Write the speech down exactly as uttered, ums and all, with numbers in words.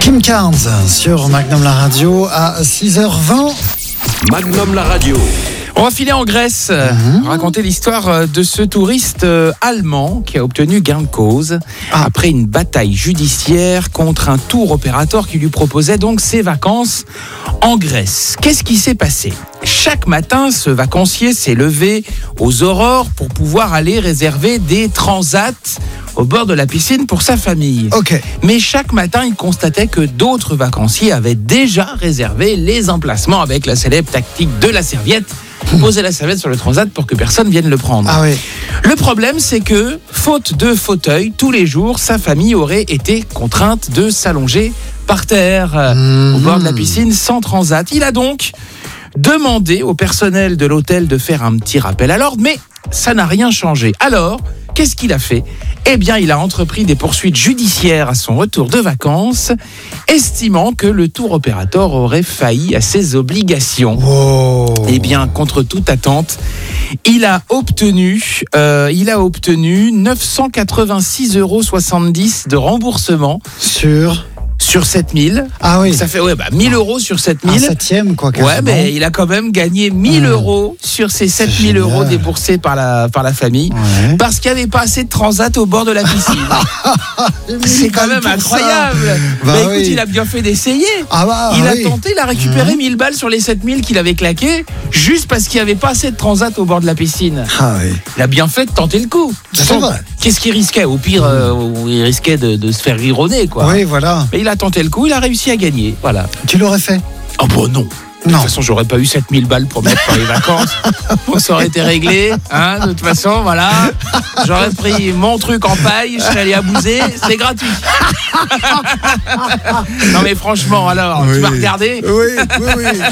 Kim Carnes sur Magnum la radio à six heures vingt. Magnum la radio. On va filer en Grèce, Mmh. raconter l'histoire de ce touriste allemand qui a obtenu gain de cause Ah. après une bataille judiciaire contre un tour opérateur qui lui proposait donc ses vacances en Grèce. Qu'est-ce qui s'est passé ? Chaque matin, ce vacancier s'est levé aux aurores pour pouvoir aller réserver des transats au bord de la piscine pour sa famille. Ok. Mais chaque matin, il constatait que d'autres vacanciers avaient déjà réservé les emplacements avec la célèbre tactique de la serviette. Poser la serviette sur le transat pour que personne vienne le prendre. Ah oui. Le problème, c'est que, faute de fauteuil, tous les jours, sa famille aurait été contrainte de s'allonger par terre euh, Mmh. au bord de la piscine sans transat. Il a donc demandé au personnel de l'hôtel de faire un petit rappel à l'ordre, mais ça n'a rien changé. Alors, qu'est-ce qu'il a fait ? Eh bien, il a entrepris des poursuites judiciaires à son retour de vacances, estimant que le tour opérateur aurait failli à ses obligations. Wow. Eh bien, contre toute attente, il a obtenu, euh, il a obtenu neuf cent quatre-vingt-six euros soixante-dix de remboursement Sur. sur sept mille. Ah oui. Ça fait ouais, bah, mille euros sur sept Un mille. septième, quoi. Ouais, quasiment. mais il a quand même gagné mille Mmh. euros sur ces sept C'est mille euros génial. déboursés par la, par la famille. Ouais. Parce qu'il n'y avait pas assez de transat au bord de la piscine. C'est quand même Pour ça. incroyable. Bah Bah, écoute, oui. il a bien fait d'essayer. Ah bah, Il a oui. tenté, il a récupéré mille balles sur les sept mille qu'il avait claqués, juste parce qu'il n'y avait pas assez de transat au bord de la piscine. Ah oui. Il a bien fait de tenter le coup. De toute C'est façon, vrai. qu'est-ce qu'il risquait ? Au pire, euh, il risquait de, de se faire rironner, quoi. Oui, voilà. Mais il a tenté le coup, il a réussi à gagner. Voilà. Tu l'aurais fait? Oh bon, non. De Non. toute façon, j'aurais pas eu sept mille balles pour mettre pour les vacances. Bon, ça aurait été réglé. Hein, de toute façon, voilà. J'aurais pris mon truc en paille, je serais allé à bouser, c'est gratuit. Non mais franchement, alors, Oui. tu vas regarder. Oui, oui, oui.